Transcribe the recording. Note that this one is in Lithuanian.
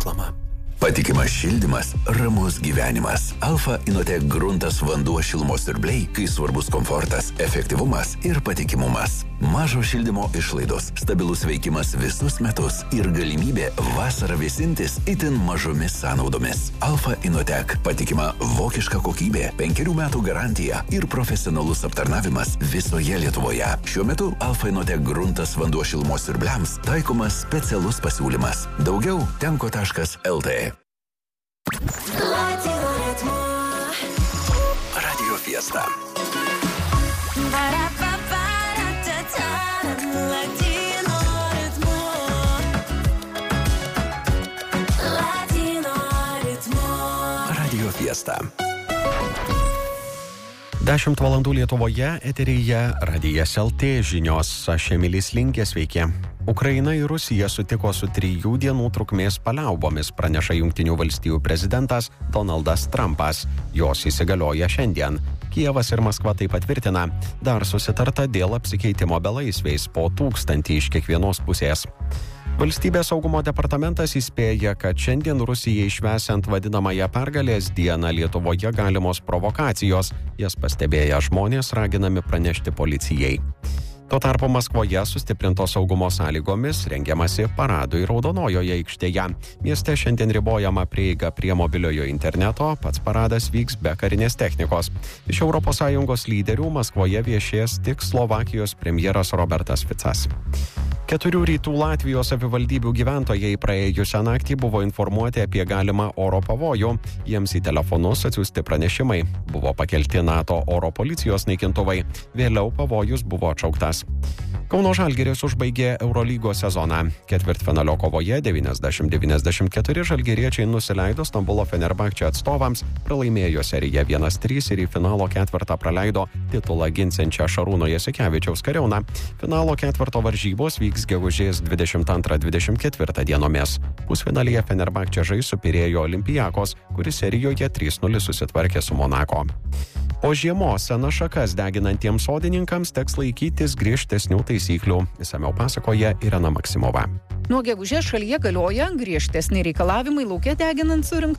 reklama. Patikimas šildymas, ramus gyvenimas. Alfa Inotec gruntas vanduo šilumos siurbliai, kai svarbus komfortas, efektyvumas ir patikimumas. Mažo šildymo išlaidos, stabilus veikimas visus metus ir galimybė vasarą vėsintis itin mažomis sąnaudomis. Alfa Inotec patikima vokiška kokybė, 5 metų garantija ir profesionalus aptarnavimas visoje Lietuvoje. Šiuo metu Alfa Inotec gruntas vanduo šilumos siurbliams taikomas specialus pasiūlymas. Daugiau tenko.lt. Radio Fiesta. Radio Fiesta. 10 valandų Lietuvoje, eteryje Radijas LT žinios. Aš Emilis Linkė, sveiki. Ukraina ir Rusija sutiko su 3 dienų trukmės paliaubomis, praneša Jungtinių valstijų prezidentas Donaldas Trumpas. Jos įsigalioja šiandien. Kijevas ir Maskva tai patvirtina. Dar susitarta dėl apsikeitimo belaisviais po 1000 iš kiekvienos pusės. Valstybės saugumo departamentas įspėja, kad šiandien Rusijai švęsiant vadinamąją pergalės dieną Lietuvoje galimos provokacijos. Jas pastebėję žmonės raginami pranešti policijai. Tuo tarpu Maskvoje sustiprintos saugumo sąlygomis rengiamasi paradui Raudonojoje aikštėje. Mieste šiandien ribojama prieiga prie mobiliojo interneto, pats paradas vyks be karinės technikos. Iš ES lyderių Maskvoje viešės tik Slovakijos premjeras Robertas Ficas. 4 rytų Latvijos savivaldybių gyventojai praėjusią naktį buvo informuoti apie galimą oro pavojų. Jiems į telefonus atsiųsti pranešimai. Buvo pakelti NATO oro policijos naikintuvai. Vėliau pavojus buvo atšauktas. Kauno Žalgiris užbaigė Eurolygos sezoną. Ketvirtfinalio kovoje 90-94 žalgiriečiai nusileido Stambulo Fenerbahče atstovams, pralaimėjo seriją 1-3 ir į finalo ketvirtą praleido titulą ginsiančią Šarūno Jasikevičiaus Kariauną. Finalo ketvirto varžybos vyks gegužės 22-24 dienomis. Pusfinalyje Fenerbahče žais su Pirėjo Olympiakos, kuris serijoje 3-0 susitvarkė su Monako. Po žiemos senas šakas deginantiems sodininkams teks laikytis griežtesnių taisyklių. Išsamiau pasakoja Irena Maksimova. Nuo gegužės šalyje galioja griežtesni reikalavimai lauke deginant surinktą